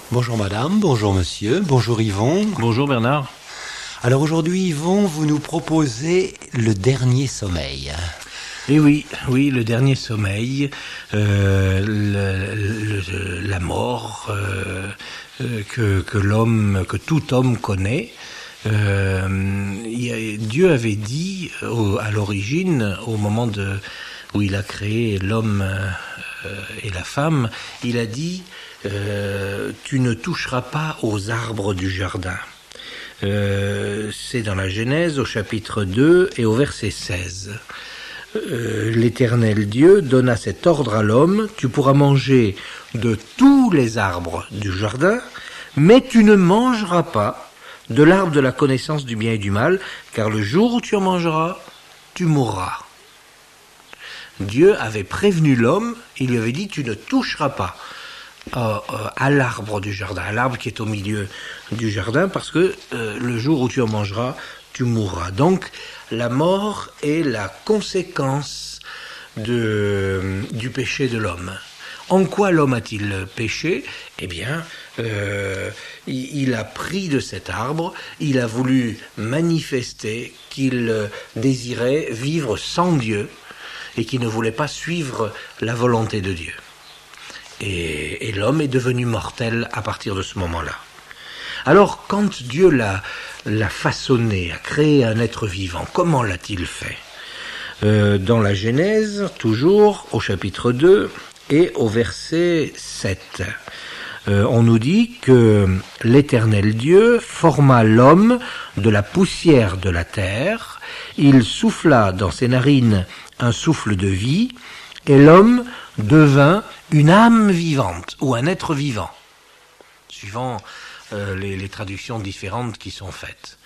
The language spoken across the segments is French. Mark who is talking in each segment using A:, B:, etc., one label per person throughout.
A: Bonjour madame, bonjour monsieur, bonjour Yvon.
B: Bonjour Bernard.
A: Alors aujourd'hui Yvon, vous nous proposez le dernier sommeil.
B: Et oui, le dernier sommeil, la mort que tout homme connaît. Dieu avait dit à l'origine, au moment où il a créé l'homme et la femme, il a dit tu ne toucheras pas aux arbres du jardin. C'est dans la Genèse au chapitre 2 et au verset 16. L'Éternel Dieu donna cet ordre à l'homme: tu pourras manger de tous les arbres du jardin, mais tu ne mangeras pas de l'arbre de la connaissance du bien et du mal, car le jour où tu en mangeras, tu mourras. Dieu avait prévenu l'homme, il lui avait dit: tu ne toucheras pas à l'arbre du jardin, à l'arbre qui est au milieu du jardin, parce que le jour où tu en mangeras, tu mourras. Donc la mort est la conséquence du péché de l'homme. En quoi l'homme a-t-il péché ? Eh bien, il a pris de cet arbre, il a voulu manifester qu'il désirait vivre sans Dieu et qu'il ne voulait pas suivre la volonté de Dieu. Et l'homme est devenu mortel à partir de ce moment-là. Alors, quand Dieu l'a façonné, a créé un être vivant, comment l'a-t-il fait ? Dans la Genèse, toujours, au chapitre 2 et au verset 7, on nous dit que l'Éternel Dieu forma l'homme de la poussière de la terre, il souffla dans ses narines un souffle de vie, et l'homme devint une âme vivante, ou un être vivant, suivant les traductions différentes qui sont faites.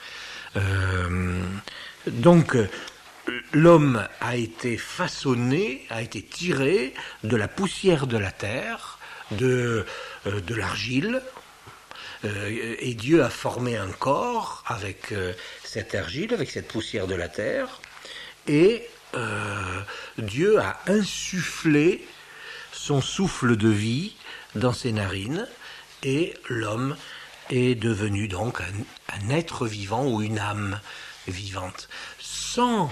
B: Donc, l'homme a été façonné, a été tiré de la poussière de la terre, de l'argile, et Dieu a formé un corps avec cette argile, avec cette poussière de la terre, et Dieu a insufflé son souffle de vie dans ses narines, et l'homme est devenu donc un être vivant ou une âme vivante. Sans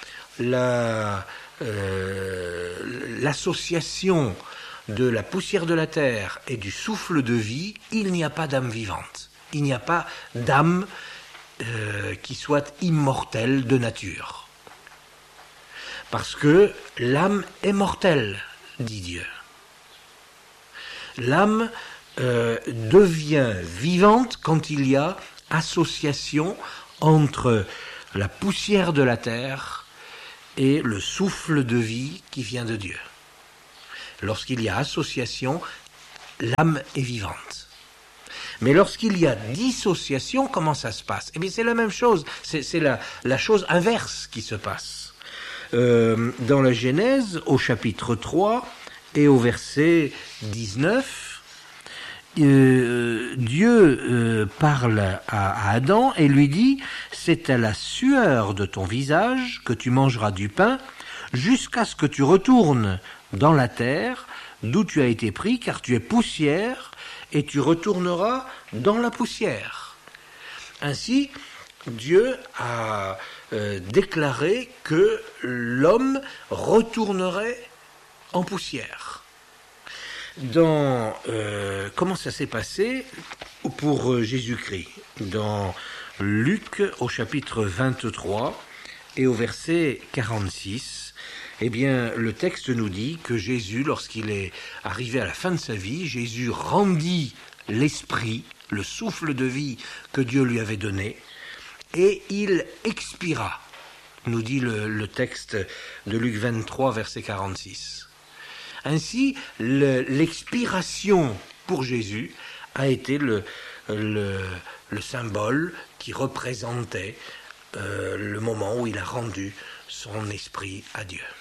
B: l'association de la poussière de la terre et du souffle de vie, il n'y a pas d'âme vivante. Il n'y a pas d'âme qui soit immortelle de nature. Parce que l'âme est mortelle, dit Dieu. L'âme devient vivante quand il y a association entre la poussière de la terre et le souffle de vie qui vient de Dieu. Lorsqu'il y a association, l'âme est vivante. Mais lorsqu'il y a dissociation, comment ça se passe ? Eh bien, c'est la même chose. C'est la chose inverse qui se passe. Dans la Genèse, au chapitre 3 et au verset 19, Dieu parle à Adam et lui dit: c'est à la sueur de ton visage que tu mangeras du pain jusqu'à ce que tu retournes dans la terre d'où tu as été pris, car tu es poussière et tu retourneras dans la poussière. Ainsi, Dieu a déclaré que l'homme retournerait en poussière. Comment ça s'est passé pour Jésus-Christ ? Dans Luc au chapitre 23 et au verset 46, eh bien, le texte nous dit que Jésus, lorsqu'il est arrivé à la fin de sa vie, Jésus rendit l'esprit, le souffle de vie que Dieu lui avait donné, et il expira, nous dit le texte de Luc 23, verset 46. Ainsi, l'expiration pour Jésus a été le symbole qui représentait le moment où il a rendu son esprit à Dieu.